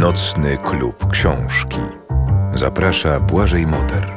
Nocny Klub Książki. Zaprasza Błażej Moder.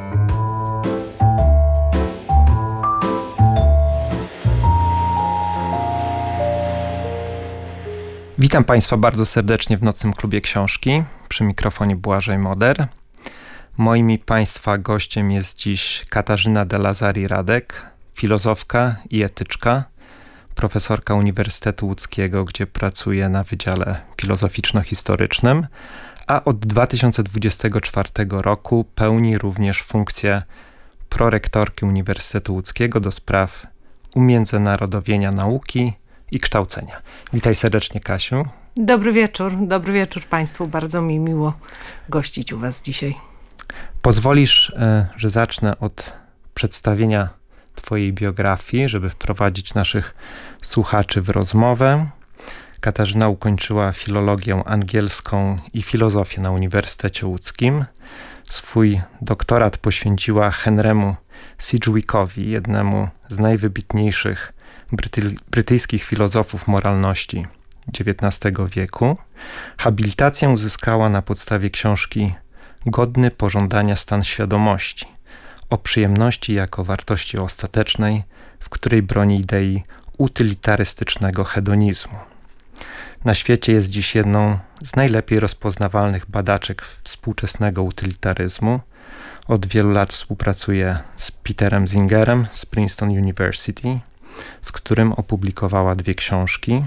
Witam Państwa bardzo serdecznie w Nocnym Klubie Książki. Przy mikrofonie Błażej Moder. Moim i Państwa gościem jest dziś Katarzyna de Lazari-Radek, filozofka i etyczka, profesorka Uniwersytetu Łódzkiego, gdzie pracuje na Wydziale Filozoficzno-Historycznym, a od 2024 roku pełni również funkcję prorektorki Uniwersytetu Łódzkiego do spraw umiędzynarodowienia nauki i kształcenia. Witaj serdecznie, Kasiu. Dobry wieczór Państwu. Bardzo mi miło gościć u Was dzisiaj. Pozwolisz, że zacznę od przedstawienia Twojej biografii, żeby wprowadzić naszych słuchaczy w rozmowę. Katarzyna ukończyła filologię angielską i filozofię na Uniwersytecie Łódzkim. Swój doktorat poświęciła Henry'emu Sidgwickowi, jednemu z najwybitniejszych brytyjskich filozofów moralności XIX wieku. Habilitację uzyskała na podstawie książki Godny pożądania stan świadomości o przyjemności jako wartości ostatecznej, w której broni idei utylitarystycznego hedonizmu. Na świecie jest dziś jedną z najlepiej rozpoznawalnych badaczek współczesnego utylitaryzmu. Od wielu lat współpracuje z Peterem Zingerem z Princeton University, z którym opublikowała 2 książki.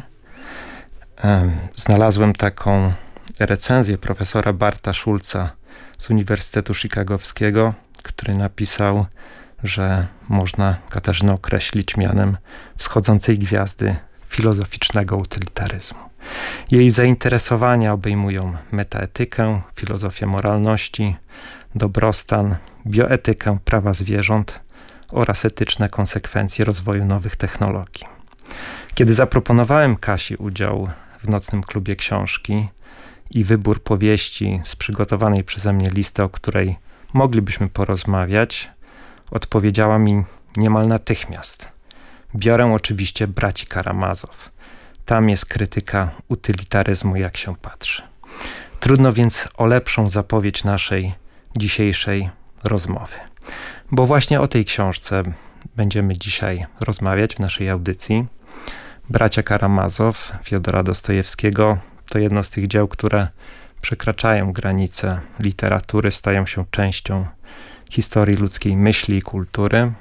Znalazłem taką recenzję profesora Barta Schulza z Uniwersytetu Chicagowskiego, który napisał, że można Katarzynę określić mianem wschodzącej gwiazdy filozoficznego utylitaryzmu. Jej zainteresowania obejmują metaetykę, filozofię moralności, dobrostan, bioetykę prawa zwierząt oraz etyczne konsekwencje rozwoju nowych technologii. Kiedy zaproponowałem Kasi udział w Nocnym Klubie Książki i wybór powieści z przygotowanej przeze mnie listy, o której moglibyśmy porozmawiać, odpowiedziała mi niemal natychmiast. Biorę oczywiście Braci Karamazow. Tam jest krytyka utylitaryzmu, jak się patrzy. Trudno więc o lepszą zapowiedź naszej dzisiejszej rozmowy. Bo właśnie o tej książce będziemy dzisiaj rozmawiać w naszej audycji. Bracia Karamazow Fiodora Dostojewskiego to jedno z tych dzieł, które przekraczają granice literatury, stają się częścią historii ludzkiej myśli i kultury.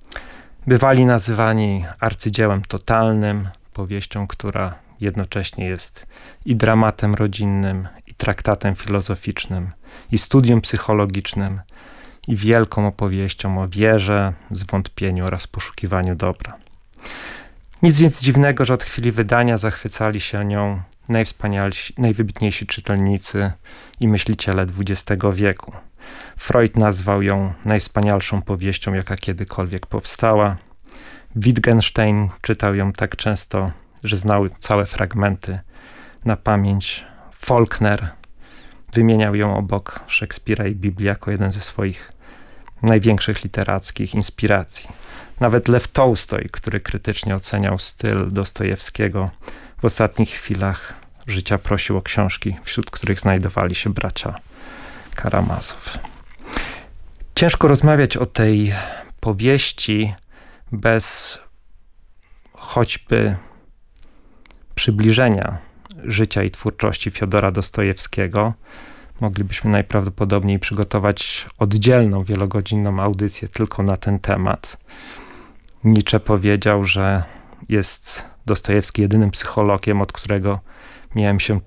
Bywali nazywani arcydziełem totalnym, powieścią, która jednocześnie jest i dramatem rodzinnym, i traktatem filozoficznym, i studium psychologicznym, i wielką opowieścią o wierze, zwątpieniu oraz poszukiwaniu dobra. Nic więc dziwnego, że od chwili wydania zachwycali się nią najwybitniejsi czytelnicy i myśliciele XX wieku. Freud nazwał ją najwspanialszą powieścią, jaka kiedykolwiek powstała. Wittgenstein czytał ją tak często, że znał całe fragmenty na pamięć. Faulkner wymieniał ją obok Szekspira i Biblii jako jeden ze swoich największych literackich inspiracji. Nawet Lew Tołstoj, który krytycznie oceniał styl Dostojewskiego, w ostatnich chwilach życia prosił o książki, wśród których znajdowali się bracia Karamazow. Ciężko rozmawiać o tej powieści bez choćby przybliżenia życia i twórczości Fiodora Dostojewskiego. Moglibyśmy najprawdopodobniej przygotować oddzielną, wielogodzinną audycję tylko na ten temat. Nietzsche powiedział, że jest Dostojewski jedynym psychologiem, od którego mogłem się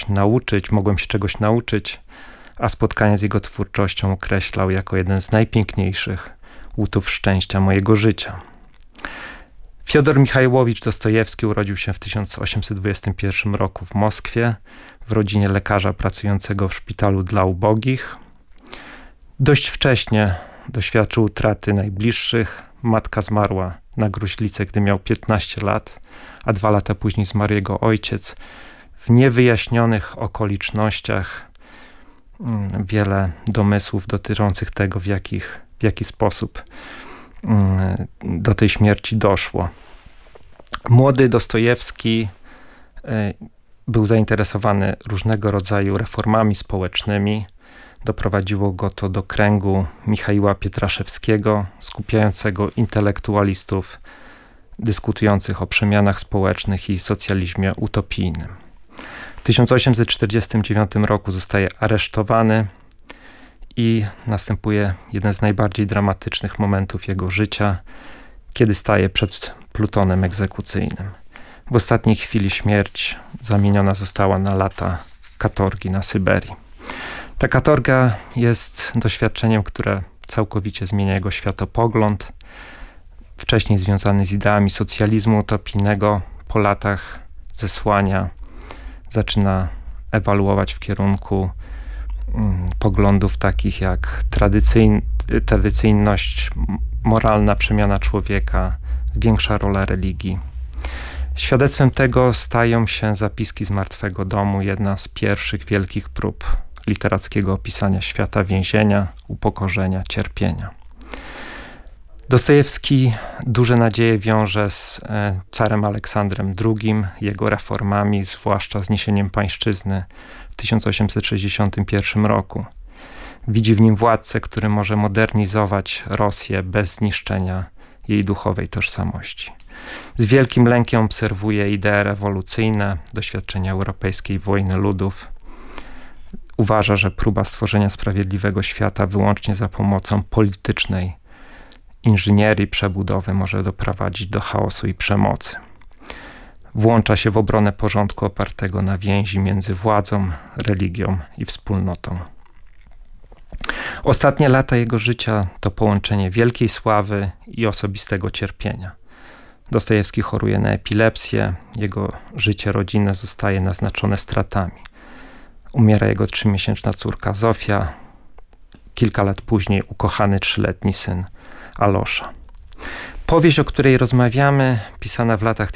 czegoś nauczyć, a spotkanie z jego twórczością określał jako jeden z najpiękniejszych łutów szczęścia mojego życia. Fiodor Michajłowicz Dostojewski urodził się w 1821 roku w Moskwie, w rodzinie lekarza pracującego w szpitalu dla ubogich. Dość wcześnie doświadczył utraty najbliższych. Matka zmarła na gruźlicę, gdy miał 15 lat, a 2 lata później zmarł jego ojciec. W niewyjaśnionych okolicznościach wiele domysłów dotyczących tego, w jaki sposób do tej śmierci doszło. Młody Dostojewski Był zainteresowany różnego rodzaju reformami społecznymi. Doprowadziło go to do kręgu Michaiła Pietraszewskiego, skupiającego intelektualistów dyskutujących o przemianach społecznych i socjalizmie utopijnym. W 1849 roku zostaje aresztowany i następuje jeden z najbardziej dramatycznych momentów jego życia, kiedy staje przed plutonem egzekucyjnym. W ostatniej chwili śmierć zamieniona została na lata katorgi na Syberii. Ta katorga jest doświadczeniem, które całkowicie zmienia jego światopogląd. Wcześniej związany z ideami socjalizmu utopijnego, po latach zesłania zaczyna ewaluować w kierunku poglądów takich jak tradycyjność, moralna przemiana człowieka, większa rola religii. Świadectwem tego stają się zapiski z Martwego Domu, jedna z pierwszych wielkich prób literackiego opisania świata więzienia, upokorzenia, cierpienia. Dostojewski duże nadzieje wiąże z carem Aleksandrem II, jego reformami, zwłaszcza zniesieniem pańszczyzny w 1861 roku. Widzi w nim władcę, który może modernizować Rosję bez zniszczenia jej duchowej tożsamości. Z wielkim lękiem obserwuje idee rewolucyjne, doświadczenia europejskiej wojny ludów. Uważa, że próba stworzenia sprawiedliwego świata wyłącznie za pomocą politycznej inżynierii przebudowy może doprowadzić do chaosu i przemocy. Włącza się w obronę porządku opartego na więzi między władzą, religią i wspólnotą. Ostatnie lata jego życia to połączenie wielkiej sławy i osobistego cierpienia. Dostojewski choruje na epilepsję, jego życie rodzinne zostaje naznaczone stratami. Umiera jego 3-miesięczna córka Zofia, kilka lat później ukochany 3-letni syn Alosza. Powieść, o której rozmawiamy, pisana w latach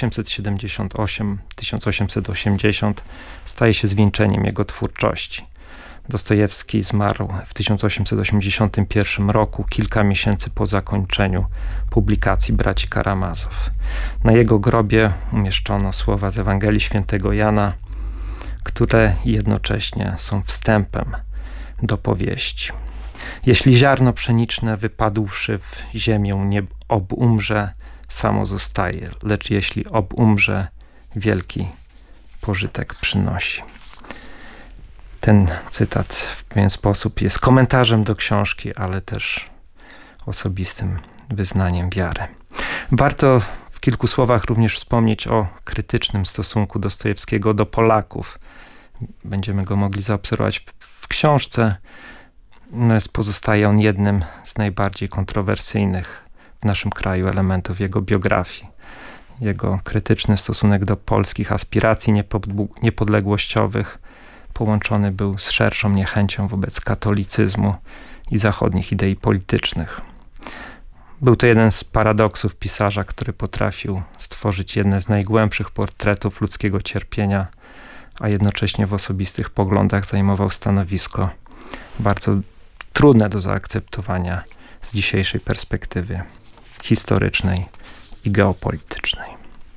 1878-1880, staje się zwieńczeniem jego twórczości. Dostojewski zmarł w 1881 roku, kilka miesięcy po zakończeniu publikacji Braci Karamazow. Na jego grobie umieszczono słowa z Ewangelii Świętego Jana, które jednocześnie są wstępem do powieści. Jeśli ziarno pszeniczne wypadłszy w ziemię nie obumrze, samo zostaje, lecz jeśli obumrze, wielki pożytek przynosi. Ten cytat w pewien sposób jest komentarzem do książki, ale też osobistym wyznaniem wiary. Warto w kilku słowach również wspomnieć o krytycznym stosunku Dostojewskiego do Polaków. Będziemy go mogli zaobserwować w książce. Pozostaje on jednym z najbardziej kontrowersyjnych w naszym kraju elementów jego biografii. Jego krytyczny stosunek do polskich aspiracji niepodległościowych połączony był z szerszą niechęcią wobec katolicyzmu i zachodnich idei politycznych. Był to jeden z paradoksów pisarza, który potrafił stworzyć jedne z najgłębszych portretów ludzkiego cierpienia, a jednocześnie w osobistych poglądach zajmował stanowisko bardzo trudne do zaakceptowania z dzisiejszej perspektywy historycznej i geopolitycznej.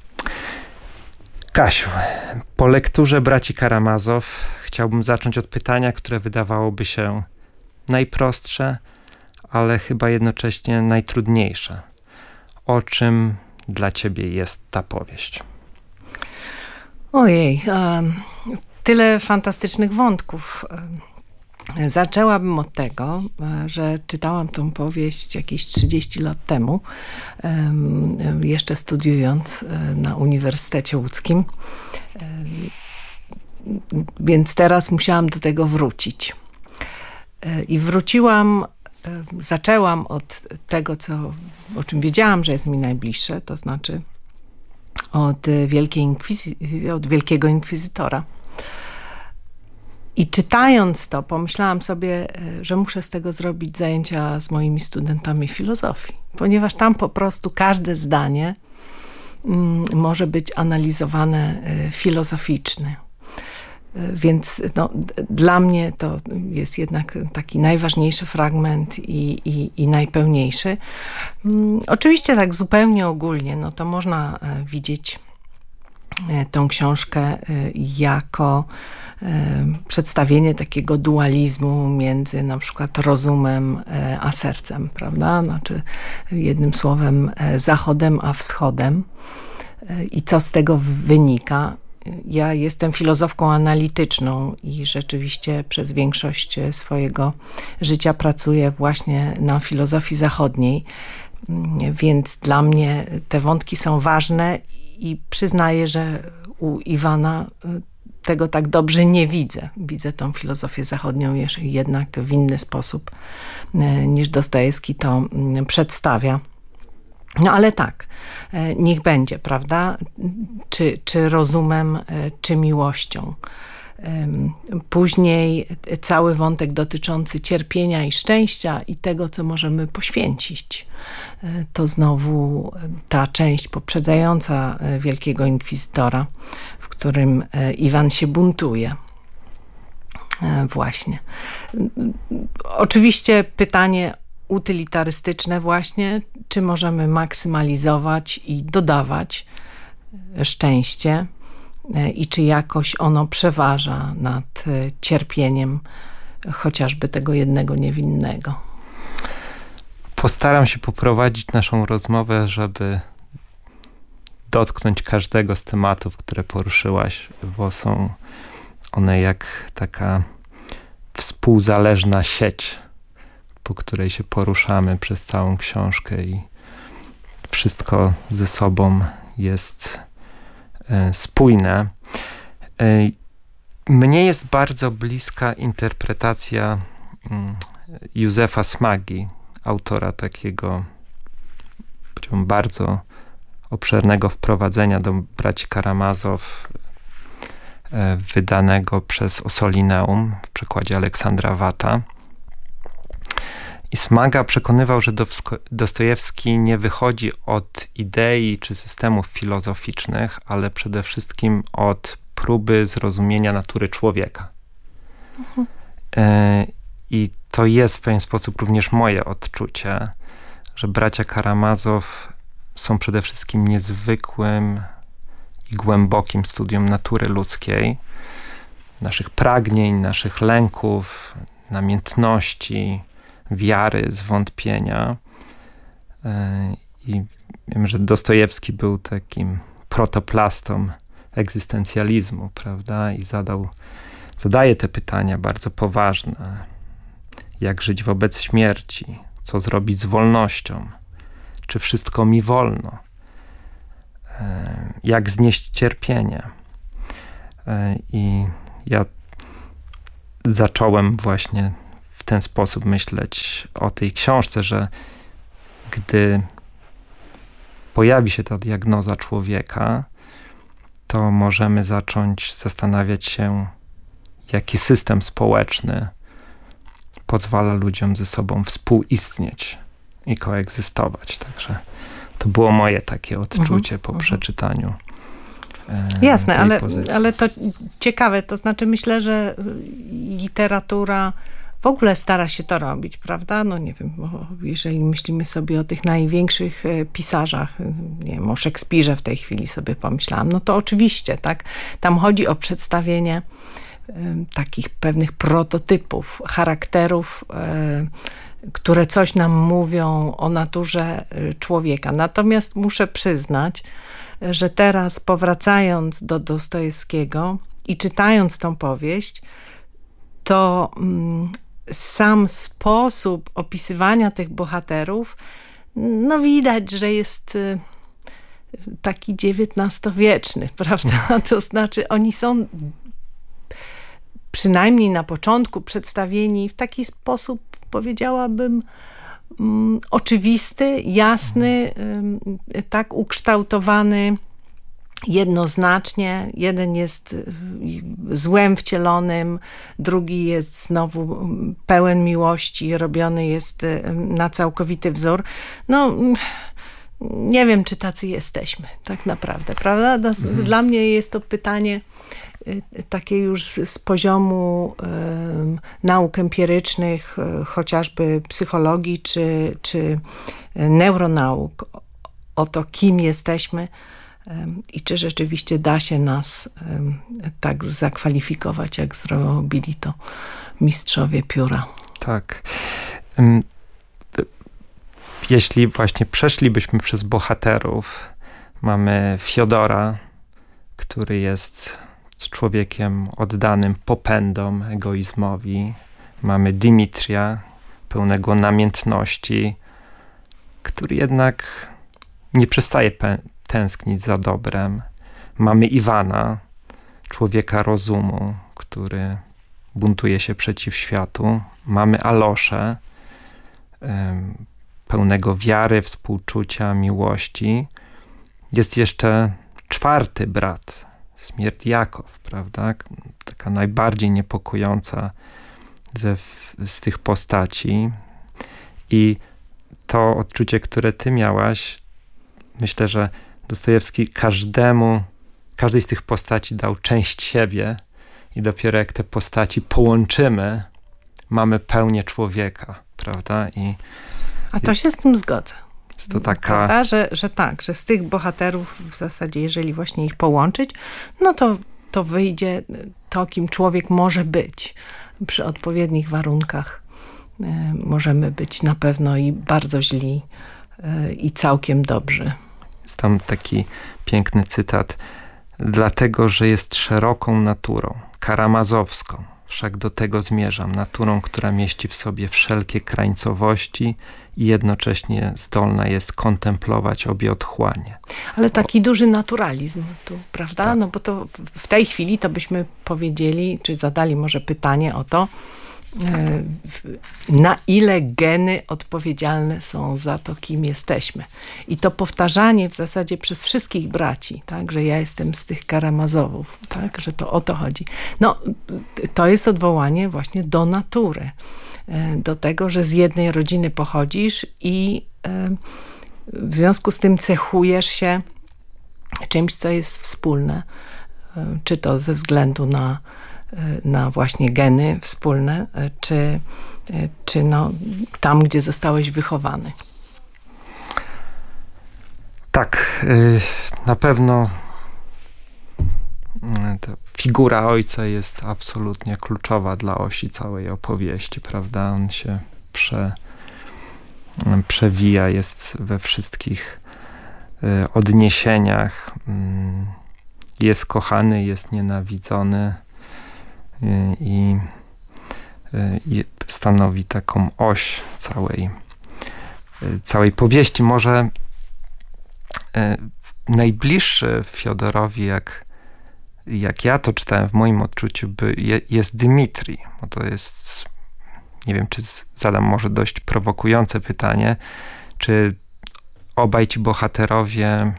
Kasiu, po lekturze Braci Karamazow chciałbym zacząć od pytania, które wydawałoby się najprostsze, ale chyba jednocześnie najtrudniejsze. O czym dla ciebie jest ta powieść? Ojej, tyle fantastycznych wątków. Zaczęłabym od tego, że czytałam tą powieść jakieś 30 lat temu, jeszcze studiując na Uniwersytecie Łódzkim, więc teraz musiałam do tego wrócić. I zaczęłam od tego, o czym wiedziałam, że jest mi najbliższe, to znaczy od Wielkiego Inkwizytora. I czytając to, pomyślałam sobie, że muszę z tego zrobić zajęcia z moimi studentami filozofii, ponieważ tam po prostu każde zdanie może być analizowane filozoficznie. Więc dla mnie to jest jednak taki najważniejszy fragment i najpełniejszy. Oczywiście tak zupełnie ogólnie, to można widzieć tą książkę jako przedstawienie takiego dualizmu między na przykład rozumem a sercem, prawda? Znaczy jednym słowem zachodem a wschodem. I co z tego wynika? Ja jestem filozofką analityczną i rzeczywiście przez większość swojego życia pracuję właśnie na filozofii zachodniej, więc dla mnie te wątki są ważne i przyznaję, że u Iwana tego tak dobrze nie widzę. Widzę tą filozofię zachodnią jednak w inny sposób niż Dostojewski to przedstawia. No ale tak, niech będzie, prawda? Czy rozumem, czy miłością. Później cały wątek dotyczący cierpienia i szczęścia i tego, co możemy poświęcić. To znowu ta część poprzedzająca Wielkiego Inkwizytora, w którym Iwan się buntuje. Właśnie. Oczywiście pytanie utylitarystyczne właśnie, czy możemy maksymalizować i dodawać szczęście i czy jakoś ono przeważa nad cierpieniem chociażby tego jednego niewinnego. Postaram się poprowadzić naszą rozmowę, żeby dotknąć każdego z tematów, które poruszyłaś, bo są one jak taka współzależna sieć, po której się poruszamy przez całą książkę i wszystko ze sobą jest spójne. Mnie jest bardzo bliska interpretacja Józefa Smagi, autora takiego, powiedziałbym, bardzo obszernego wprowadzenia do braci Karamazow, wydanego przez Ossolineum w przekładzie Aleksandra Wata. I Smaga przekonywał, że Dostojewski nie wychodzi od idei czy systemów filozoficznych, ale przede wszystkim od próby zrozumienia natury człowieka. I to jest w pewien sposób również moje odczucie, że bracia Karamazow są przede wszystkim niezwykłym i głębokim studium natury ludzkiej, naszych pragnień, naszych lęków, namiętności, wiary, zwątpienia. I wiem, że Dostojewski był takim protoplastą egzystencjalizmu, prawda? I zadaje te pytania bardzo poważne. Jak żyć wobec śmierci? Co zrobić z wolnością? Czy wszystko mi wolno? Jak znieść cierpienie? I ja zacząłem właśnie w ten sposób myśleć o tej książce, że gdy pojawi się ta diagnoza człowieka, to możemy zacząć zastanawiać się, jaki system społeczny pozwala ludziom ze sobą współistnieć i koegzystować. Także to było moje takie odczucie po przeczytaniu Jasne, tej pozycji. ale to ciekawe, to znaczy myślę, że literatura w ogóle stara się to robić, prawda? No nie wiem, bo jeżeli myślimy sobie o tych największych pisarzach, nie wiem, o Szekspirze w tej chwili sobie pomyślałam, no to oczywiście, tak? Tam chodzi o przedstawienie takich pewnych prototypów, charakterów, które coś nam mówią o naturze człowieka. Natomiast muszę przyznać, że teraz powracając do Dostojewskiego i czytając tą powieść, to sam sposób opisywania tych bohaterów, no widać, że jest taki XIX-wieczny, prawda? To znaczy oni są przynajmniej na początku przedstawieni w taki sposób, powiedziałabym, oczywisty, jasny, tak ukształtowany jednoznacznie. Jeden jest złem wcielonym, drugi jest znowu pełen miłości, robiony jest na całkowity wzór. No, nie wiem, czy tacy jesteśmy tak naprawdę, prawda? Dla mnie jest to pytanie takie już z poziomu nauk empirycznych, chociażby psychologii czy neuronauk, o to, kim jesteśmy, i czy rzeczywiście da się nas tak zakwalifikować, jak zrobili to mistrzowie pióra. Tak. Jeśli właśnie przeszlibyśmy przez bohaterów, mamy Fiodora, który jest człowiekiem oddanym popędom, egoizmowi. Mamy Dimitrija, pełnego namiętności, który jednak nie przestaje tęsknić za dobrem. Mamy Iwana, człowieka rozumu, który buntuje się przeciw światu. Mamy Aloszę, pełnego wiary, współczucia, miłości. Jest jeszcze czwarty brat, Śmierdiakow, prawda? Taka najbardziej niepokojąca z tych postaci. I to odczucie, które ty miałaś, myślę, że Dostojewski każdej z tych postaci dał część siebie i dopiero jak te postaci połączymy, mamy pełnię człowieka, prawda? A to się z tym zgodzę. Jest to taka... Prawda? Że tak, że z tych bohaterów w zasadzie, jeżeli właśnie ich połączyć, no to wyjdzie to, kim człowiek może być. Przy odpowiednich warunkach możemy być na pewno i bardzo źli, i całkiem dobrzy. Jest tam taki piękny cytat. Dlatego, że jest szeroką naturą, karamazowską. Wszak do tego zmierzam. Naturą, która mieści w sobie wszelkie krańcowości i jednocześnie zdolna jest kontemplować obie otchłanie. Ale taki duży naturalizm tu, prawda? Tak. No bo to w tej chwili to byśmy powiedzieli, czy zadali może pytanie o to, na ile geny odpowiedzialne są za to, kim jesteśmy. I to powtarzanie w zasadzie przez wszystkich braci, tak, że ja jestem z tych Karamazowów, tak, że to o to chodzi. No, to jest odwołanie właśnie do natury, do tego, że z jednej rodziny pochodzisz i w związku z tym cechujesz się czymś, co jest wspólne, czy to ze względu na właśnie geny wspólne, czy no, tam, gdzie zostałeś wychowany. Tak, na pewno ta figura ojca jest absolutnie kluczowa dla osi całej opowieści, prawda? On się przewija, jest we wszystkich odniesieniach. Jest kochany, jest nienawidzony i stanowi taką oś całej powieści. Może najbliższy Fiodorowi, jak ja to czytałem w moim odczuciu, jest Dmitrij. Bo to jest, nie wiem, czy zadam może dość prowokujące pytanie, czy obaj ci bohaterowie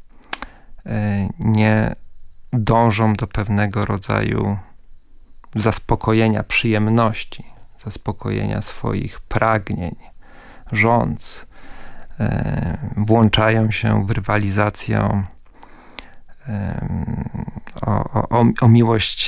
nie dążą do pewnego rodzaju zaspokojenia przyjemności, zaspokojenia swoich pragnień, żądz, włączają się w rywalizację o miłość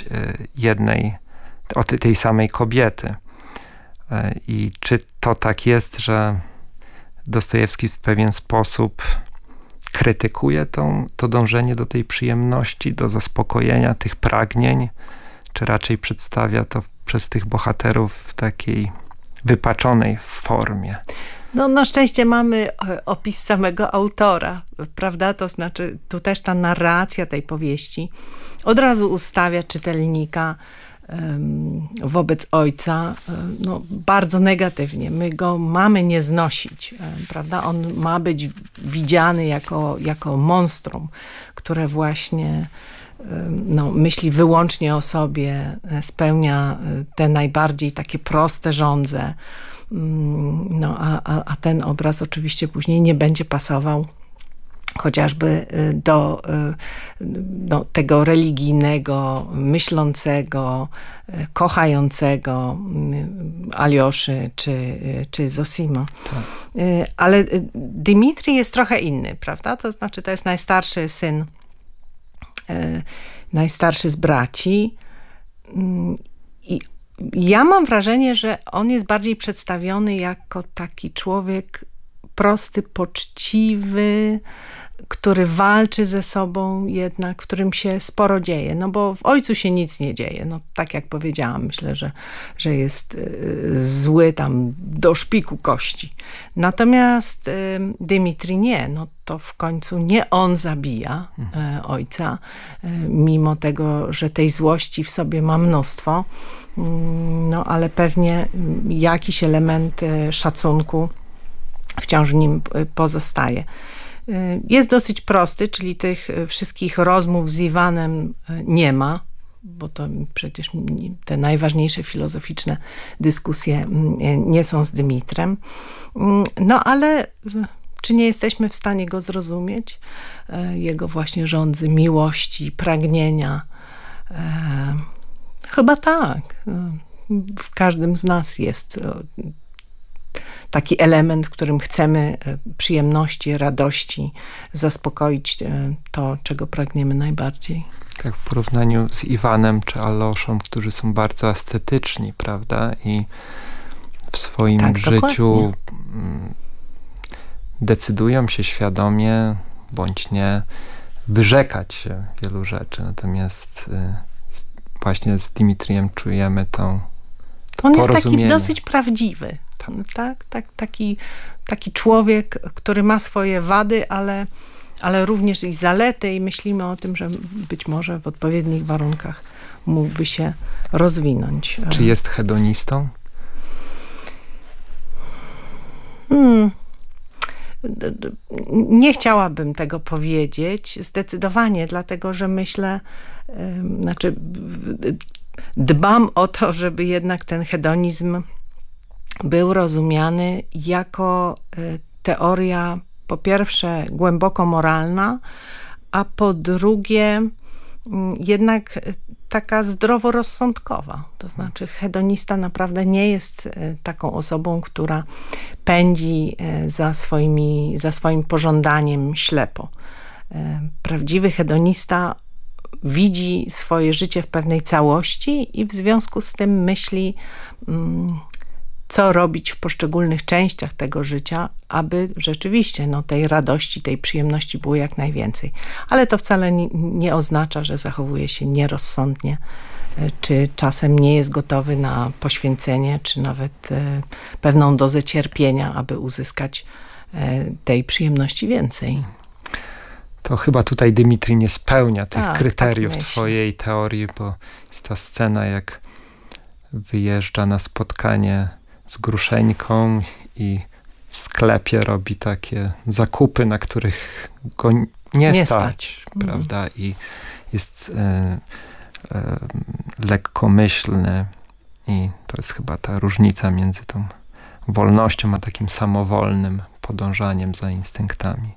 tej samej kobiety. I czy to tak jest, że Dostojewski w pewien sposób krytykuje to dążenie do tej przyjemności, do zaspokojenia tych pragnień, czy raczej przedstawia to przez tych bohaterów w takiej wypaczonej formie? No, na szczęście mamy opis samego autora, prawda? To znaczy, tu też ta narracja tej powieści od razu ustawia czytelnika wobec ojca no, bardzo negatywnie. My go mamy nie znosić, prawda? On ma być widziany jako monstrum, które właśnie no, myśli wyłącznie o sobie, spełnia te najbardziej takie proste żądze. No, a ten obraz oczywiście później nie będzie pasował chociażby do tego religijnego, myślącego, kochającego Alioszy czy Zosima. Tak. Ale Dmitrij jest trochę inny, prawda? To znaczy, to jest najstarszy syn, najstarszy z braci i ja mam wrażenie, że on jest bardziej przedstawiony jako taki człowiek prosty, poczciwy, który walczy ze sobą jednak, w którym się sporo dzieje. No bo w ojcu się nic nie dzieje. No tak jak powiedziałam, myślę, że jest zły tam do szpiku kości. Natomiast Dymitri nie. No to w końcu nie on zabija ojca, mimo tego, że tej złości w sobie ma mnóstwo. No ale pewnie jakiś element szacunku wciąż w nim pozostaje. Jest dosyć prosty, czyli tych wszystkich rozmów z Iwanem nie ma, bo to przecież te najważniejsze filozoficzne dyskusje nie są z Dymitrem. No ale czy nie jesteśmy w stanie go zrozumieć? Jego właśnie żądzy miłości, pragnienia. Chyba tak. W każdym z nas jest taki element, w którym chcemy przyjemności, radości, zaspokoić to, czego pragniemy najbardziej. Tak w porównaniu z Iwanem czy Aloszą, którzy są bardzo estetyczni, prawda? I w swoim życiu decydują się świadomie, bądź nie, wyrzekać się wielu rzeczy. Natomiast właśnie z Dymitrijem czujemy to on jest taki dosyć prawdziwy. Taki człowiek, który ma swoje wady, ale również i zalety i myślimy o tym, że być może w odpowiednich warunkach mógłby się rozwinąć. Czy jest hedonistą? Nie chciałabym tego powiedzieć zdecydowanie, dlatego że myślę, dbam o to, żeby jednak ten hedonizm był rozumiany jako teoria po pierwsze głęboko moralna, a po drugie jednak taka zdroworozsądkowa. To znaczy hedonista naprawdę nie jest taką osobą, która pędzi za swoim pożądaniem ślepo. Prawdziwy hedonista widzi swoje życie w pewnej całości i w związku z tym myśli, co robić w poszczególnych częściach tego życia, aby rzeczywiście tej radości, tej przyjemności było jak najwięcej. Ale to wcale nie oznacza, że zachowuje się nierozsądnie, czy czasem nie jest gotowy na poświęcenie, czy nawet pewną dozę cierpienia, aby uzyskać tej przyjemności więcej. To chyba tutaj Dymitri nie spełnia tych kryteriów twojej teorii, bo jest ta scena, jak wyjeżdża na spotkanie z Gruszeńką i w sklepie robi takie zakupy, na których go nie stać, prawda? I jest lekkomyślny i to jest chyba ta różnica między tą wolnością a takim samowolnym podążaniem za instynktami.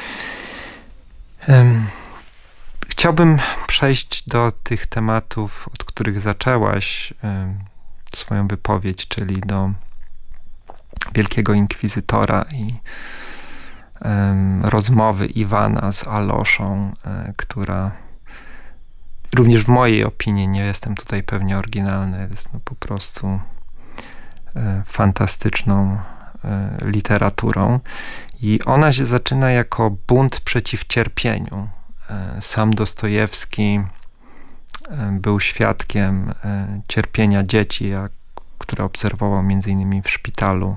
Chciałbym przejść do tych tematów, od których zaczęłaś swoją wypowiedź, czyli do Wielkiego Inkwizytora i rozmowy Iwana z Aloszą, która również w mojej opinii, nie jestem tutaj pewnie oryginalny, jest po prostu fantastyczną literaturą. I ona się zaczyna jako bunt przeciw cierpieniu. Sam Dostojewski był świadkiem cierpienia dzieci, które obserwował między innymi w szpitalu,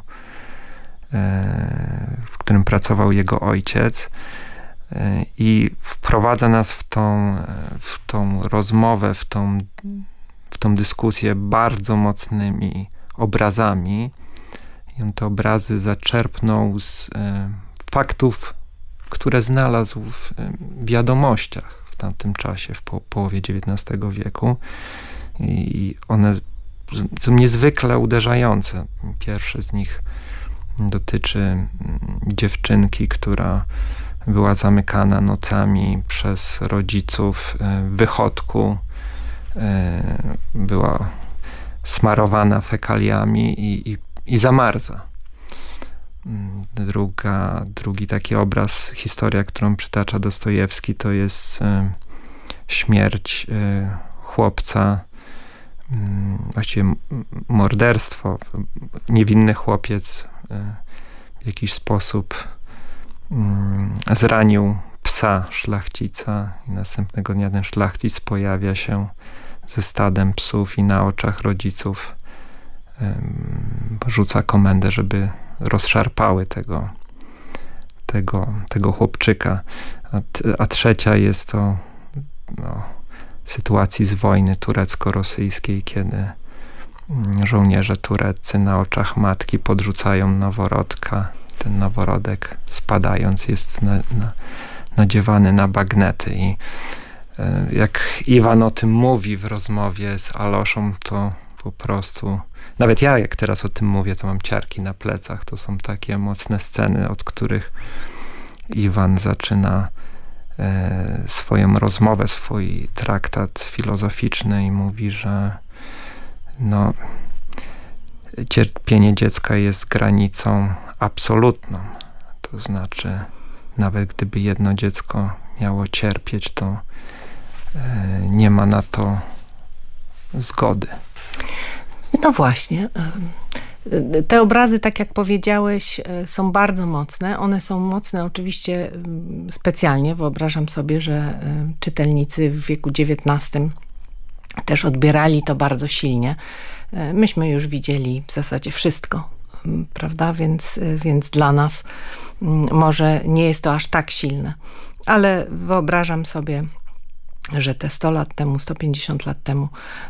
w którym pracował jego ojciec. I wprowadza nas w tą rozmowę, w tą dyskusję bardzo mocnymi obrazami. I on te obrazy zaczerpnął z faktów, które znalazł w wiadomościach w tamtym czasie, w połowie XIX wieku. I one są niezwykle uderzające. Pierwszy z nich dotyczy dziewczynki, która była zamykana nocami przez rodziców w wychodku. Była smarowana fekaliami i zamarza. Drugi taki obraz, historia, którą przytacza Dostojewski, to jest śmierć chłopca, właściwie morderstwo. Niewinny chłopiec w w jakiś sposób zranił psa szlachcica i następnego dnia ten szlachcic pojawia się ze stadem psów i na oczach rodziców rzuca komendę, żeby rozszarpały tego chłopczyka. A trzecia jest to sytuacji z wojny turecko-rosyjskiej, kiedy żołnierze tureccy na oczach matki podrzucają noworodka. Ten noworodek spadając jest nadziewany na bagnety i jak Iwan o tym mówi w rozmowie z Aloszą, to po prostu, nawet ja jak teraz o tym mówię, to mam ciarki na plecach. To są takie mocne sceny, od których Iwan zaczyna swoją rozmowę, swój traktat filozoficzny i mówi, że cierpienie dziecka jest granicą absolutną. To znaczy, nawet gdyby jedno dziecko miało cierpieć, to nie ma na to zgody. No właśnie. Te obrazy, tak jak powiedziałeś, są bardzo mocne. One są mocne oczywiście specjalnie. Wyobrażam sobie, że czytelnicy w wieku XIX też odbierali to bardzo silnie. Myśmy już widzieli w zasadzie wszystko, prawda? Więc dla nas może nie jest to aż tak silne. Ale wyobrażam sobie, że te 100 lat temu, 150 lat temu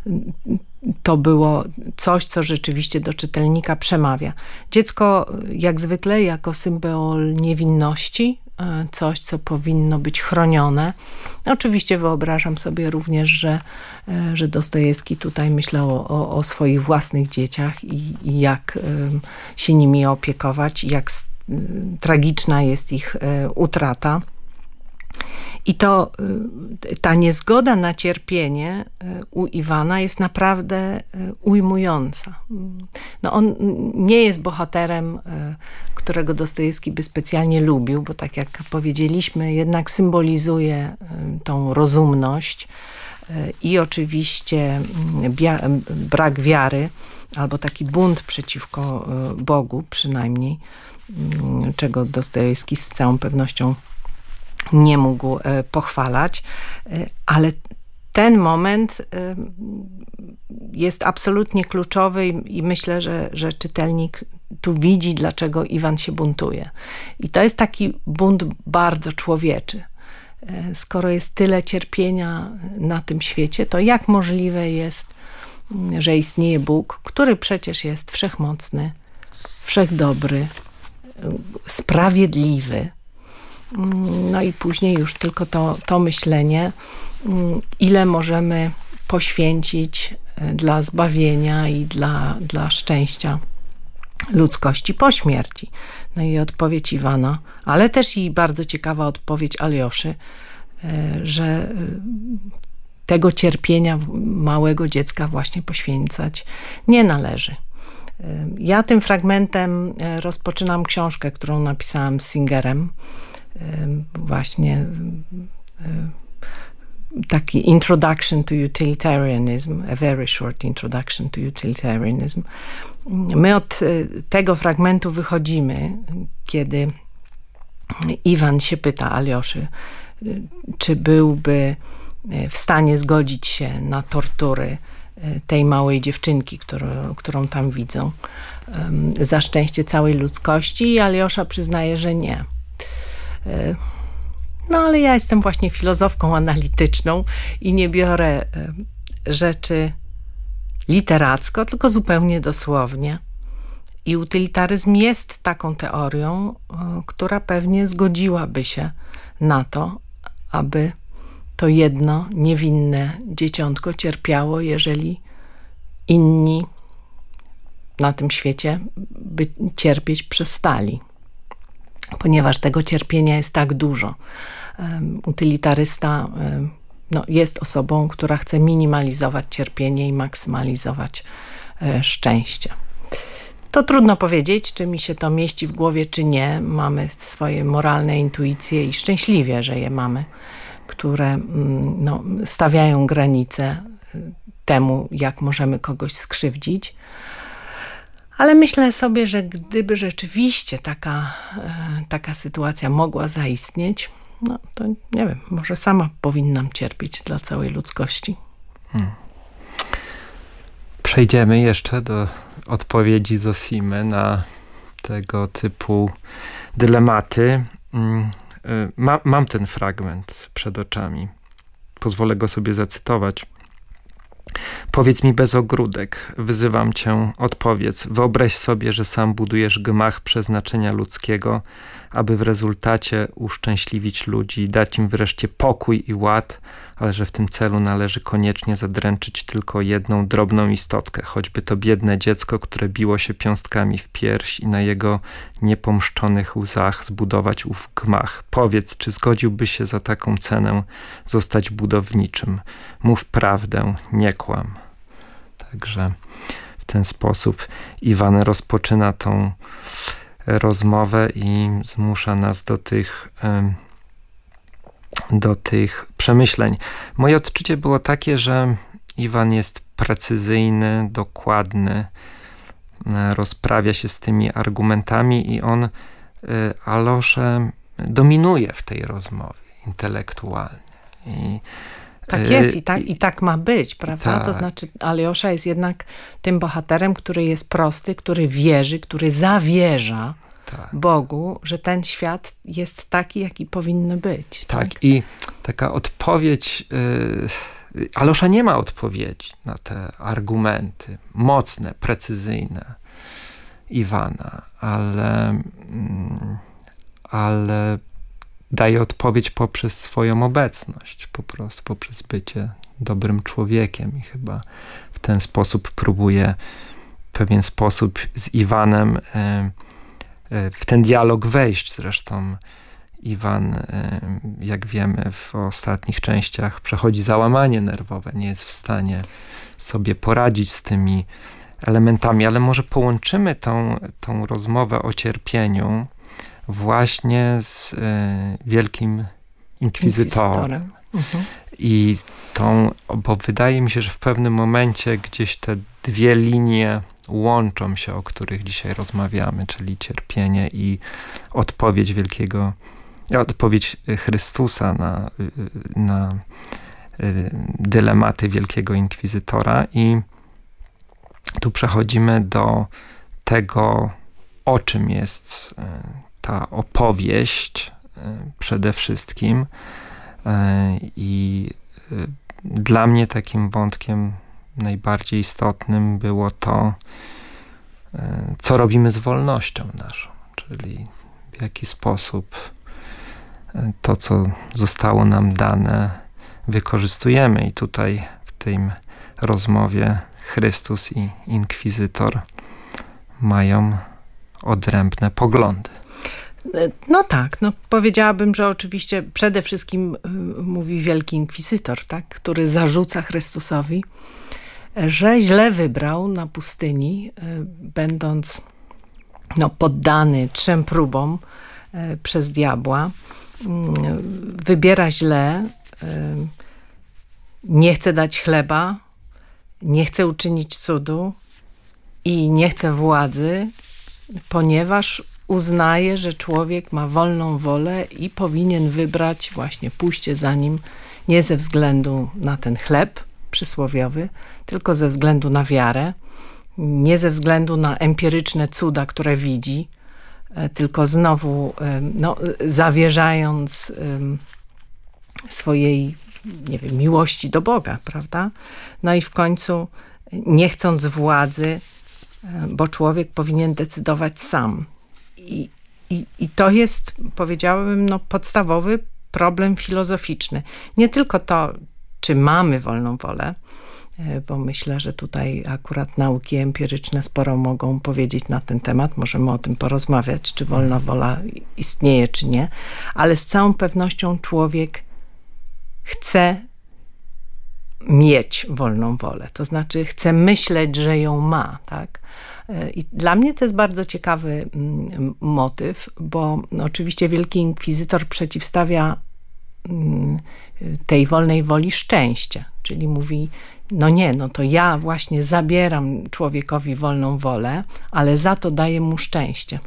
to było coś, co rzeczywiście do czytelnika przemawia. Dziecko jak zwykle jako symbol niewinności, coś, co powinno być chronione. Oczywiście wyobrażam sobie również, że Dostojewski tutaj myślał o swoich własnych dzieciach i jak się nimi opiekować, jak tragiczna jest ich utrata. I ta niezgoda na cierpienie u Iwana jest naprawdę ujmująca. On nie jest bohaterem, którego Dostojewski by specjalnie lubił, bo tak jak powiedzieliśmy, jednak symbolizuje tą rozumność i oczywiście brak wiary, albo taki bunt przeciwko Bogu przynajmniej, czego Dostojewski z całą pewnością nie mógł pochwalać, ale ten moment jest absolutnie kluczowy i myślę, że czytelnik tu widzi, dlaczego Iwan się buntuje. I to jest taki bunt bardzo człowieczy. Skoro jest tyle cierpienia na tym świecie, to jak możliwe jest, że istnieje Bóg, który przecież jest wszechmocny, wszechdobry, sprawiedliwy. No i później już tylko to myślenie, ile możemy poświęcić dla zbawienia i dla szczęścia ludzkości po śmierci. No i odpowiedź Iwana, ale też i bardzo ciekawa odpowiedź Alioszy, że tego cierpienia małego dziecka właśnie poświęcać nie należy. Ja tym fragmentem rozpoczynam książkę, którą napisałam z Singerem. Właśnie taki Introduction to Utilitarianism, a very short Introduction to Utilitarianism. My od tego fragmentu wychodzimy, kiedy Iwan się pyta Alioszy, czy byłby w stanie zgodzić się na tortury tej małej dziewczynki, którą tam widzą, za szczęście całej ludzkości, i Aliosza przyznaje, że nie. No ale ja jestem właśnie filozofką analityczną i nie biorę rzeczy literacko, tylko zupełnie dosłownie. I utylitaryzm jest taką teorią, która pewnie zgodziłaby się na to, aby to jedno niewinne dzieciątko cierpiało, jeżeli inni na tym świecie by cierpieć przestali. Ponieważ tego cierpienia jest tak dużo. Utylitarysta jest osobą, która chce minimalizować cierpienie i maksymalizować szczęście. To trudno powiedzieć, czy mi się to mieści w głowie, czy nie. Mamy swoje moralne intuicje i szczęśliwie, że je mamy, które stawiają granice temu, jak możemy kogoś skrzywdzić. Ale myślę sobie, że gdyby rzeczywiście taka sytuacja mogła zaistnieć, no to nie wiem, może sama powinnam cierpieć dla całej ludzkości. Przejdziemy jeszcze do odpowiedzi Zosimy na tego typu dylematy. Mam ten fragment przed oczami. Pozwolę go sobie zacytować. Powiedz mi bez ogródek, wyzywam cię, odpowiedz. Wyobraź sobie, że sam budujesz gmach przeznaczenia ludzkiego, aby w rezultacie uszczęśliwić ludzi, dać im wreszcie pokój i ład, ale że w tym celu należy koniecznie zadręczyć tylko jedną drobną istotkę, choćby to biedne dziecko, które biło się piąstkami w pierś i na jego niepomszczonych łzach zbudować ów gmach. Powiedz, czy zgodziłby się za taką cenę zostać budowniczym? Mów prawdę, nie kłam. Także w ten sposób Iwan rozpoczyna tą rozmowę i zmusza nas do tych przemyśleń. Moje odczucie było takie, że Iwan jest precyzyjny, dokładny, rozprawia się z tymi argumentami i on Aloszę dominuje w tej rozmowie intelektualnie. Tak jest i tak ma być, prawda? Tak. To znaczy Aljosza jest jednak tym bohaterem, który jest prosty, który wierzy, który zawierza Bogu, że ten świat jest taki, jaki powinny być. Tak, i taka odpowiedź... Alosza nie ma odpowiedzi na te argumenty mocne, precyzyjne Iwana, ale daje odpowiedź poprzez swoją obecność, po prostu poprzez bycie dobrym człowiekiem i chyba w ten sposób próbuje w pewien sposób z Iwanem w ten dialog wejść. Zresztą Iwan, jak wiemy, w ostatnich częściach przechodzi załamanie nerwowe, nie jest w stanie sobie poradzić z tymi elementami, ale może połączymy tą rozmowę o cierpieniu właśnie z Wielkim Inkwizytorem. I bo wydaje mi się, że w pewnym momencie gdzieś te dwie linie łączą się, o których dzisiaj rozmawiamy, czyli cierpienie i odpowiedź Chrystusa na dylematy Wielkiego Inkwizytora. I tu przechodzimy do tego, o czym jest ta opowieść przede wszystkim. I dla mnie takim wątkiem najbardziej istotnym było to, co robimy z wolnością naszą, czyli w jaki sposób to, co zostało nam dane, wykorzystujemy. I tutaj w tej rozmowie Chrystus i Inkwizytor mają odrębne poglądy. No tak, powiedziałabym, że oczywiście przede wszystkim mówi Wielki Inkwizytor, tak, który zarzuca Chrystusowi, że źle wybrał na pustyni, będąc poddany 3 próbom przez diabła. Wybiera źle, nie chce dać chleba, nie chce uczynić cudu i nie chce władzy, ponieważ uznaje, że człowiek ma wolną wolę i powinien wybrać właśnie pójście za nim nie ze względu na ten chleb przysłowiowy, tylko ze względu na wiarę, nie ze względu na empiryczne cuda, które widzi, tylko znowu zawierzając swojej, nie wiem, miłości do Boga, prawda? No i w końcu nie chcąc władzy, bo człowiek powinien decydować sam. I to jest, powiedziałabym, podstawowy problem filozoficzny. Nie tylko to, czy mamy wolną wolę, bo myślę, że tutaj akurat nauki empiryczne sporo mogą powiedzieć na ten temat. Możemy o tym porozmawiać, czy wolna wola istnieje, czy nie. Ale z całą pewnością człowiek chce mieć wolną wolę. To znaczy chce myśleć, że ją ma, tak? I dla mnie to jest bardzo ciekawy motyw, bo oczywiście Wielki Inkwizytor przeciwstawia tej wolnej woli szczęście, czyli mówi, no nie, no to ja właśnie zabieram człowiekowi wolną wolę, ale za to daję mu szczęście.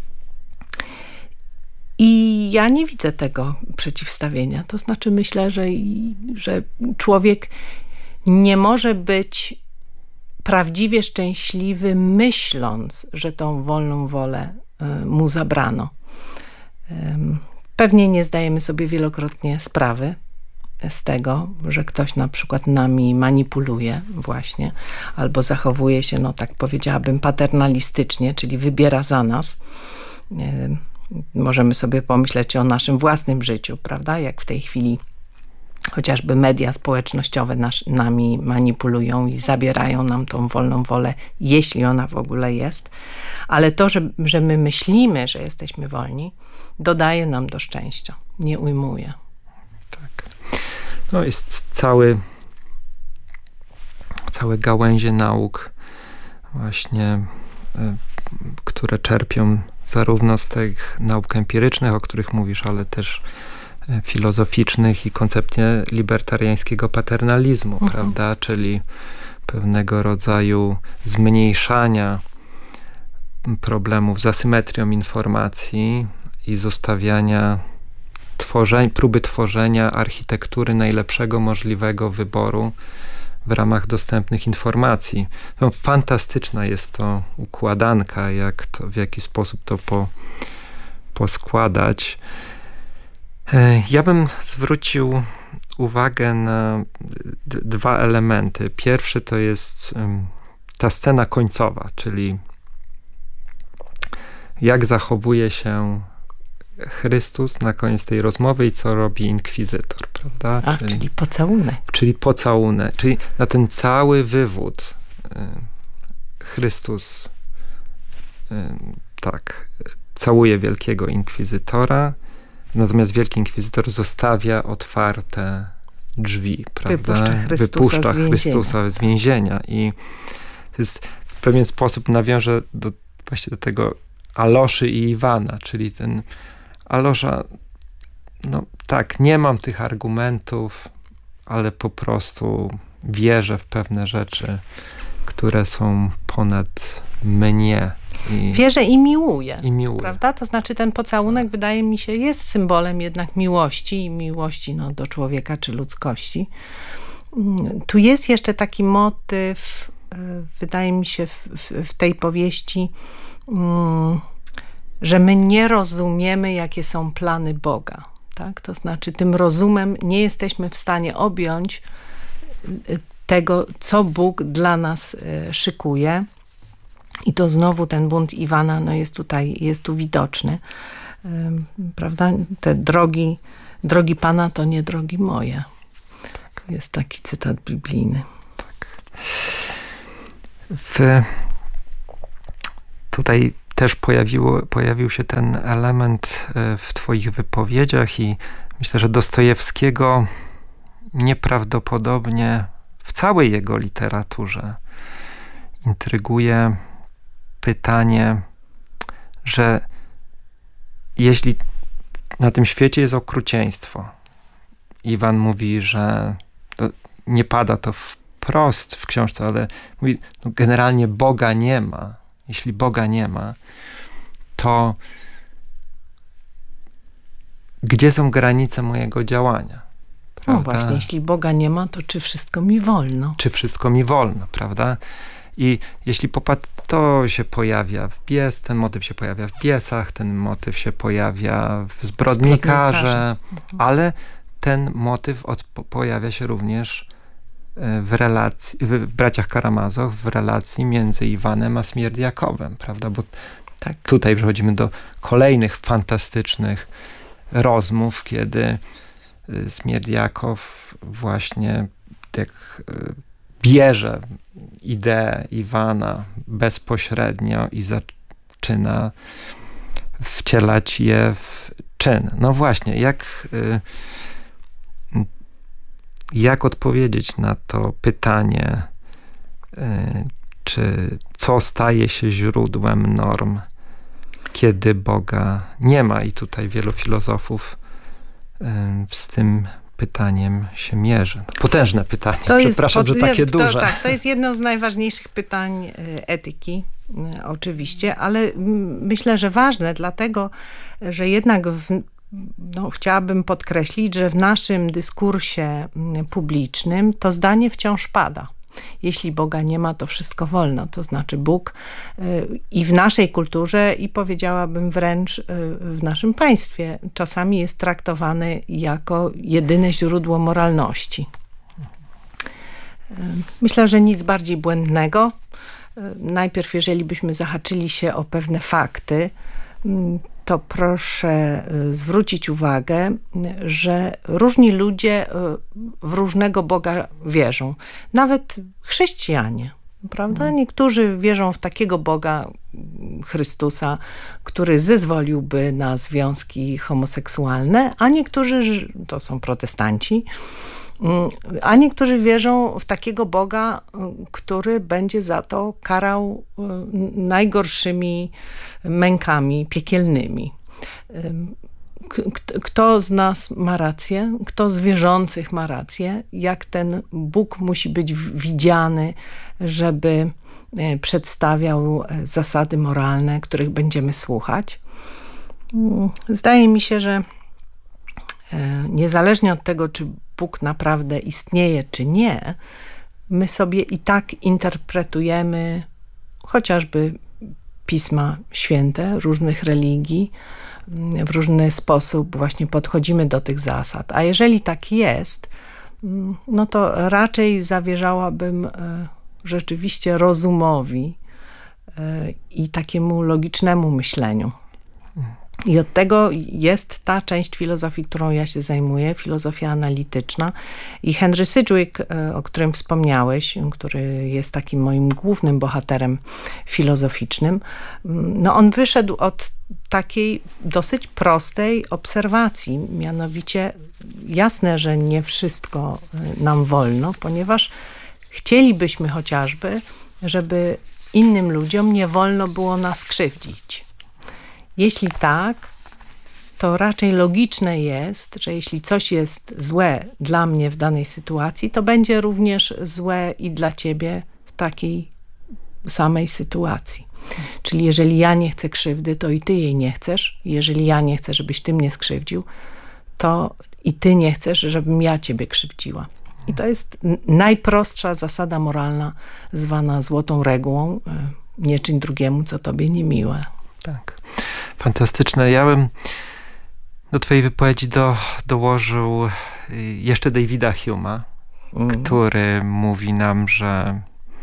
I ja nie widzę tego przeciwstawienia. To znaczy myślę, że człowiek nie może być prawdziwie szczęśliwy, myśląc, że tą wolną wolę mu zabrano. Pewnie nie zdajemy sobie wielokrotnie sprawy z tego, że ktoś na przykład nami manipuluje właśnie, albo zachowuje się, no tak powiedziałabym, paternalistycznie, czyli wybiera za nas. Możemy sobie pomyśleć o naszym własnym życiu, prawda? Jak w tej chwili chociażby media społecznościowe nami manipulują i zabierają nam tą wolną wolę, jeśli ona w ogóle jest. Ale to, że my myślimy, że jesteśmy wolni, dodaje nam do szczęścia, nie ujmuje. Tak. No jest całe gałęzie nauk właśnie, które czerpią zarówno z tych nauk empirycznych, o których mówisz, ale też filozoficznych i koncepcję libertariańskiego paternalizmu, prawda? Czyli pewnego rodzaju zmniejszania problemów z asymetrią informacji i zostawiania próby tworzenia architektury najlepszego możliwego wyboru w ramach dostępnych informacji. No, fantastyczna jest to układanka, w jaki sposób to poskładać. Ja bym zwrócił uwagę na dwa elementy. Pierwszy to jest ta scena końcowa, czyli jak zachowuje się Chrystus na koniec tej rozmowy i co robi inkwizytor, prawda? Czyli pocałunek. Czyli na ten cały wywód Chrystus całuje wielkiego inkwizytora, natomiast wielki inkwizytor zostawia otwarte drzwi, prawda? Wypuszcza Chrystusa z więzienia. I to jest w pewien sposób nawiąże właśnie do tego Aloszy i Iwana, czyli ten Alosza, no tak, nie mam tych argumentów, ale po prostu wierzę w pewne rzeczy, które są ponad mnie. Wierzę i miłuję, prawda? To znaczy ten pocałunek, wydaje mi się, jest symbolem jednak miłości i miłości do człowieka czy ludzkości. Tu jest jeszcze taki motyw, wydaje mi się, w tej powieści, że my nie rozumiemy, jakie są plany Boga. Tak? To znaczy tym rozumem nie jesteśmy w stanie objąć tego, co Bóg dla nas szykuje. I to znowu ten bunt Iwana jest tu widoczny. Prawda? Te drogi Pana to nie drogi moje. Jest taki cytat biblijny. Tak. Tutaj też pojawił się ten element w twoich wypowiedziach i myślę, że Dostojewskiego nieprawdopodobnie w całej jego literaturze intryguje pytanie, że jeśli na tym świecie jest okrucieństwo, Iwan mówi, że nie pada to wprost w książce, ale mówi, generalnie Boga nie ma. Jeśli Boga nie ma, to gdzie są granice mojego działania? Prawda? No właśnie, jeśli Boga nie ma, to czy wszystko mi wolno? Czy wszystko mi wolno, prawda? I jeśli to się pojawia ten motyw się pojawia w Biesach, ten motyw się pojawia w Zbrodnikarze, ale ten motyw pojawia się również w Braciach Karamazow, w relacji między Iwanem a Smierdiakowem, prawda? Bo tak, tutaj przechodzimy do kolejnych fantastycznych rozmów, kiedy Smierdiakow właśnie bierze ideę Iwana bezpośrednio i zaczyna wcielać je w czyn. No właśnie, jak odpowiedzieć na to pytanie, co staje się źródłem norm, kiedy Boga nie ma? I tutaj wielu filozofów z tym pytaniem się mierzy? Potężne pytanie, że takie duże. Tak, to jest jedno z najważniejszych pytań etyki, oczywiście, ale myślę, że ważne, dlatego, że jednak chciałabym podkreślić, że w naszym dyskursie publicznym to zdanie wciąż pada. Jeśli Boga nie ma, to wszystko wolno. To znaczy Bóg i w naszej kulturze, i powiedziałabym wręcz w naszym państwie, czasami jest traktowany jako jedyne źródło moralności. Myślę, że nic bardziej błędnego. Najpierw, jeżeli byśmy zahaczyli się o pewne fakty, to proszę zwrócić uwagę, że różni ludzie w różnego Boga wierzą. Nawet chrześcijanie, prawda? Niektórzy wierzą w takiego Boga, Chrystusa, który zezwoliłby na związki homoseksualne, a niektórzy, to są protestanci, a niektórzy wierzą w takiego Boga, który będzie za to karał najgorszymi mękami piekielnymi. Kto z nas ma rację? Kto z wierzących ma rację? Jak ten Bóg musi być widziany, żeby przedstawiał zasady moralne, których będziemy słuchać? Zdaje mi się, że niezależnie od tego, czy Bóg naprawdę istnieje, czy nie, my sobie i tak interpretujemy chociażby Pisma Święte różnych religii, w różny sposób właśnie podchodzimy do tych zasad. A jeżeli tak jest, no to raczej zawierzałabym rzeczywiście rozumowi i takiemu logicznemu myśleniu. I od tego jest ta część filozofii, którą ja się zajmuję, filozofia analityczna. I Henry Sidgwick, o którym wspomniałeś, który jest takim moim głównym bohaterem filozoficznym, no on wyszedł od takiej dosyć prostej obserwacji. Mianowicie jasne, że nie wszystko nam wolno, ponieważ chcielibyśmy chociażby, żeby innym ludziom nie wolno było nas krzywdzić. Jeśli tak, to raczej logiczne jest, że jeśli coś jest złe dla mnie w danej sytuacji, to będzie również złe i dla ciebie w takiej samej sytuacji. Czyli jeżeli ja nie chcę krzywdy, to i ty jej nie chcesz. Jeżeli ja nie chcę, żebyś ty mnie skrzywdził, to i ty nie chcesz, żebym ja ciebie krzywdziła. I to jest najprostsza zasada moralna, zwana złotą regułą. Nie czyń drugiemu, co tobie niemiłe. Tak. Fantastyczne. Ja bym do twojej wypowiedzi dołożył jeszcze Davida Hume'a, który mówi nam, że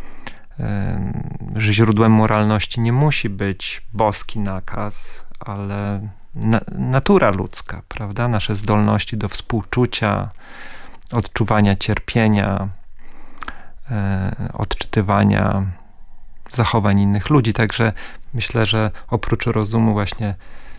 źródłem moralności nie musi być boski nakaz, ale natura ludzka, prawda? Nasze zdolności do współczucia, odczuwania cierpienia, odczytywania zachowań innych ludzi. Także myślę, że oprócz rozumu właśnie